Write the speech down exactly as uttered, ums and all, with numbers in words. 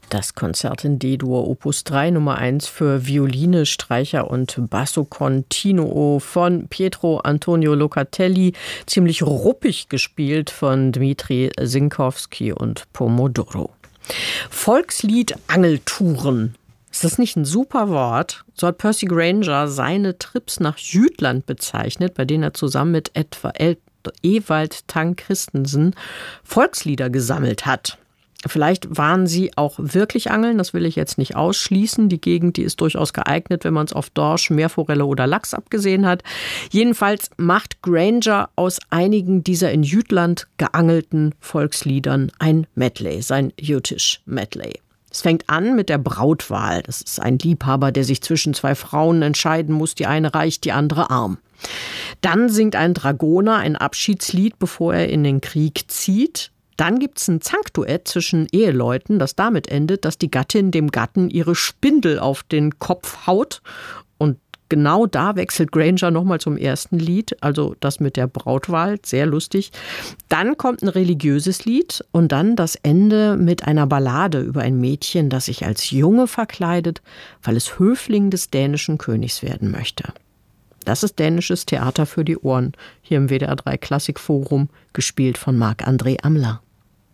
Das Konzert in D-Dur Opus drei Nummer eins für Violine, Streicher und Basso Continuo von Pietro Antonio Locatelli, ziemlich ruppig gespielt von Dmitri Sinkowski und Pomodoro. Volkslied Angeltouren. Ist das nicht ein super Wort? So hat Percy Grainger seine Trips nach Jütland bezeichnet, bei denen er zusammen mit etwa Ewald Tang Christensen Volkslieder gesammelt hat. Vielleicht waren sie auch wirklich angeln, das will ich jetzt nicht ausschließen. Die Gegend, die ist durchaus geeignet, wenn man es auf Dorsch, Meerforelle oder Lachs abgesehen hat. Jedenfalls macht Grainger aus einigen dieser in Jütland geangelten Volksliedern ein Medley, sein Jütisch Medley. Es fängt an mit der Brautwahl. Das ist ein Liebhaber, der sich zwischen zwei Frauen entscheiden muss. Die eine reich, die andere arm. Dann singt ein Dragoner ein Abschiedslied, bevor er in den Krieg zieht. Dann gibt es ein Zankduett zwischen Eheleuten, das damit endet, dass die Gattin dem Gatten ihre Spindel auf den Kopf haut. Und genau da wechselt Grainger nochmal zum ersten Lied, also das mit der Brautwahl, sehr lustig. Dann kommt ein religiöses Lied und dann das Ende mit einer Ballade über ein Mädchen, das sich als Junge verkleidet, weil es Höfling des dänischen Königs werden möchte. Das ist dänisches Theater für die Ohren, hier im W D R drei Klassikforum, gespielt von Marc-André Amler.